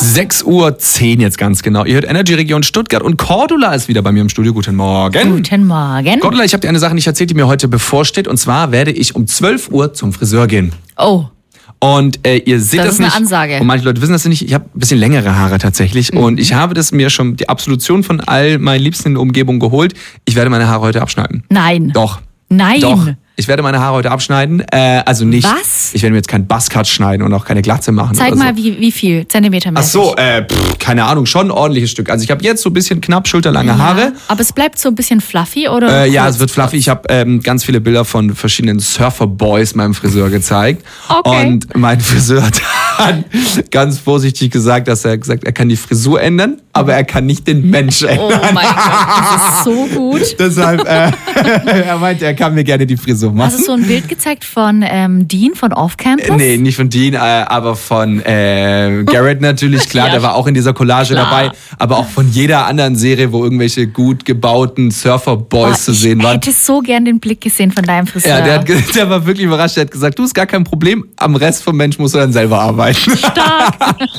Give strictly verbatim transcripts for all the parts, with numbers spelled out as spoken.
sechs Uhr zehn jetzt ganz genau. Ihr hört Energy Region Stuttgart und Cordula ist wieder bei mir im Studio. Guten Morgen. Guten Morgen. Cordula, ich habe dir eine Sache nicht erzählt, die mir heute bevorsteht. Und zwar werde ich um zwölf Uhr zum Friseur gehen. Oh. Und äh, ihr seht das, das ist eine nicht. Ansage. Und manche Leute wissen das nicht. Ich habe ein bisschen längere Haare tatsächlich. Mhm. Und ich habe das mir schon, die Absolution von all meinen Liebsten in der Umgebung geholt. Ich werde meine Haare heute abschneiden. Nein. Doch. Nein. Doch. Ich werde meine Haare heute abschneiden. Äh, also nicht. Was? Ich werde mir jetzt keinen Buzzcut schneiden und auch keine Glatze machen. Zeig oder mal, so. wie, wie viel Zentimeter mäßig. Ach so, äh, pff, keine Ahnung, schon ein ordentliches Stück. Also ich habe jetzt so ein bisschen knapp schulterlange Haare. Ja, aber es bleibt so ein bisschen fluffy, oder? Äh, ja, es wird fluffy. Ich habe ähm, ganz viele Bilder von verschiedenen Surfer-Boys meinem Friseur gezeigt. Okay. Und mein Friseur hat dann ganz vorsichtig gesagt, dass er gesagt, er kann die Frisur ändern, aber er kann nicht den Mensch ändern. Oh mein Gott, das ist so gut. Deshalb, äh, er meinte, er kann mir gerne die Frisur machen. Hast du so ein Bild gezeigt von ähm, Dean von Off-Campus? Nee, nicht von Dean, äh, aber von äh, Garrett natürlich, klar, Ja, der war auch in dieser Collage klar. dabei, aber auch von jeder anderen Serie, wo irgendwelche gut gebauten Surfer-Boys Oh, zu sehen waren. Ich hätte so gern den Blick gesehen von deinem Friseur. Ja, der, hat, ge- der war wirklich überrascht, der hat gesagt, du, ist gar kein Problem, am Rest vom Mensch musst du dann selber arbeiten. Stark.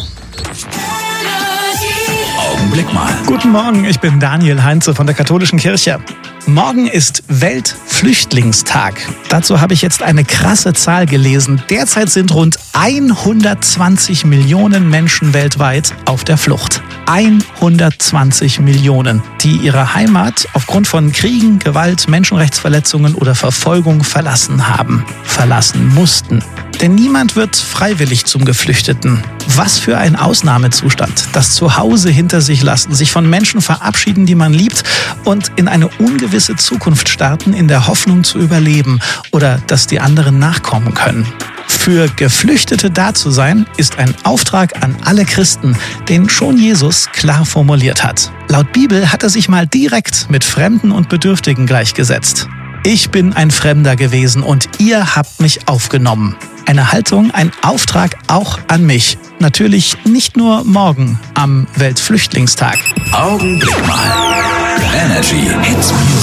Augenblick mal. Guten Morgen, ich bin Daniel Heinze von der Katholischen Kirche. Morgen ist Weltflüchtlingstag. Dazu habe ich jetzt eine krasse Zahl gelesen. Derzeit sind rund hundertzwanzig Millionen Menschen weltweit auf der Flucht. hundertzwanzig Millionen, die ihre Heimat aufgrund von Kriegen, Gewalt, Menschenrechtsverletzungen oder Verfolgung verlassen haben, verlassen mussten. Denn niemand wird freiwillig zum Geflüchteten. Was für ein Ausnahmezustand. Das Zuhause hinter sich lassen, sich von Menschen verabschieden, die man liebt und in eine ungewisse Zukunft starten, in der Hoffnung zu überleben oder dass die anderen nachkommen können. Für Geflüchtete da zu sein, ist ein Auftrag an alle Christen, den schon Jesus klar formuliert hat. Laut Bibel hat er sich mal direkt mit Fremden und Bedürftigen gleichgesetzt. Ich bin ein Fremder gewesen und ihr habt mich aufgenommen. Eine Haltung, ein Auftrag auch an mich. Natürlich nicht nur morgen am Weltflüchtlingstag. Augenblick mal. Energy Hits Music.